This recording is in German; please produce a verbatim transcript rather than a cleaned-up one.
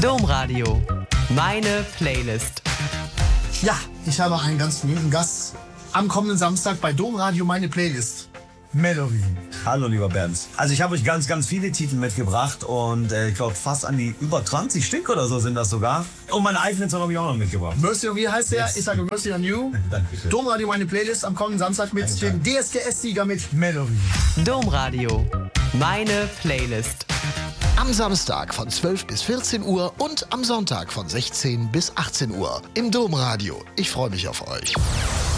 Domradio. Meine Playlist. Ja, ich habe einen ganz berühmten Gast am kommenden Samstag bei Domradio Meine Playlist. Melody. Hallo lieber Bernd. Also ich habe euch ganz, ganz viele Titel mitgebracht und äh, ich glaube fast an die über zwanzig Stück oder so sind das sogar. Und meine eigenen Song habe ich auch noch mitgebracht. Mercy on Me heißt der. Yes. Ich sage Mercy on You. Dankeschön. Domradio Meine Playlist am kommenden Samstag mit Danke. dem D S D S-Sieger mit Melody. Domradio. Meine Playlist. Am Samstag von zwölf bis vierzehn Uhr und am Sonntag von sechzehn bis achtzehn Uhr im Domradio. Ich freue mich auf euch.